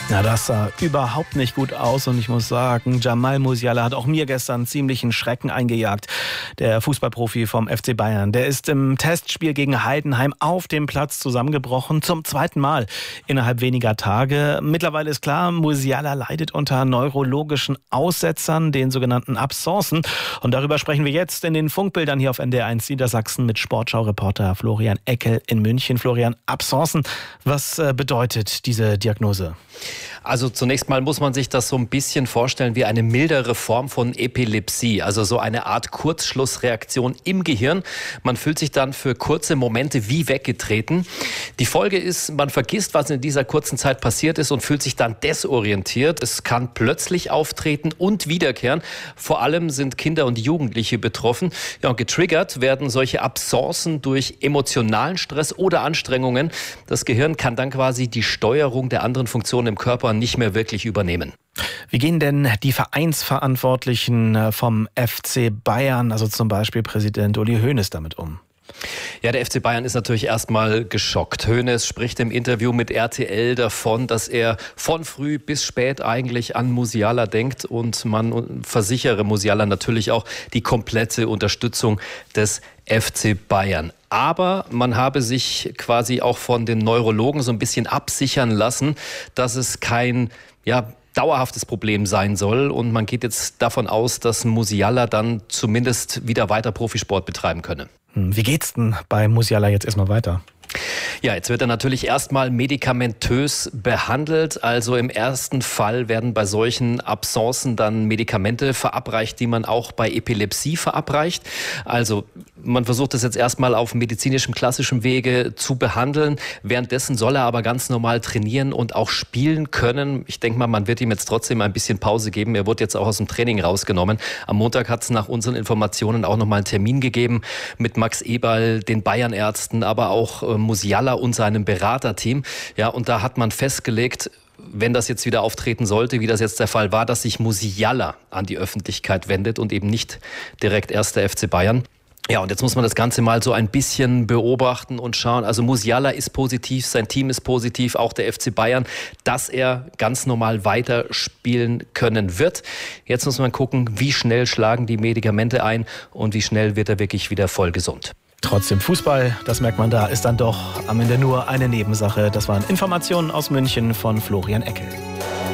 Na, das sah überhaupt nicht gut aus und ich muss sagen, Jamal Musiala hat auch mir gestern ziemlichen Schrecken eingejagt. Der Fußballprofi vom FC Bayern, der ist im Testspiel gegen Heidenheim auf dem Platz zusammengebrochen, zum zweiten Mal innerhalb weniger Tage. Mittlerweile ist klar, Musiala leidet unter neurologischen Aussetzern, den sogenannten Absencen. Und darüber sprechen wir jetzt in den Funkbildern hier auf NDR1 Niedersachsen mit Sportschau-Reporter Florian Eckel in München. Florian, Absencen, was bedeutet diese Diagnose? Also zunächst mal muss man sich das so ein bisschen vorstellen wie eine mildere Form von Epilepsie, also so eine Art Kurzschlussreaktion im Gehirn. Man fühlt sich dann für kurze Momente wie weggetreten. Die Folge ist, man vergisst, was in dieser kurzen Zeit passiert ist und fühlt sich dann desorientiert. Es kann plötzlich auftreten und wiederkehren. Vor allem sind Kinder und Jugendliche betroffen. Ja, und getriggert werden solche Absencen durch emotionalen Stress oder Anstrengungen. Das Gehirn kann dann quasi die Steuerung der anderen Funktionen im Körper nicht mehr wirklich übernehmen. Wie gehen denn die Vereinsverantwortlichen vom FC Bayern, also zum Beispiel Präsident Uli Hoeneß, damit um? Ja, der FC Bayern ist natürlich erstmal geschockt. Hoeneß spricht im Interview mit RTL davon, dass er von früh bis spät eigentlich an Musiala denkt und man versichere Musiala natürlich auch die komplette Unterstützung des FC Bayern. Aber man habe sich quasi auch von den Neurologen so ein bisschen absichern lassen, dass es kein dauerhaftes Problem sein soll. Und man geht jetzt davon aus, dass Musiala dann zumindest wieder weiter Profisport betreiben könne. Wie geht's denn bei Musiala jetzt erstmal weiter? Ja, jetzt wird er natürlich erstmal medikamentös behandelt. Also im ersten Fall werden bei solchen Absencen dann Medikamente verabreicht, die man auch bei Epilepsie verabreicht. Also man versucht es jetzt erstmal auf medizinischem, klassischem Wege zu behandeln. Währenddessen soll er aber ganz normal trainieren und auch spielen können. Ich denke mal, man wird ihm jetzt trotzdem ein bisschen Pause geben. Er wurde jetzt auch aus dem Training rausgenommen. Am Montag hat es nach unseren Informationen auch nochmal einen Termin gegeben mit Max Eberl, den Bayern-Ärzten, aber auch Musiala und seinem Beraterteam. Ja, und da hat man festgelegt, wenn das jetzt wieder auftreten sollte, wie das jetzt der Fall war, dass sich Musiala an die Öffentlichkeit wendet und eben nicht direkt erst der FC Bayern. Ja, und jetzt muss man das Ganze mal so ein bisschen beobachten und schauen. Also Musiala ist positiv, sein Team ist positiv, auch der FC Bayern, dass er ganz normal weiterspielen können wird. Jetzt muss man gucken, wie schnell schlagen die Medikamente ein und wie schnell wird er wirklich wieder voll gesund. Trotzdem Fußball, das merkt man da, ist dann doch am Ende nur eine Nebensache. Das waren Informationen aus München von Florian Eckel.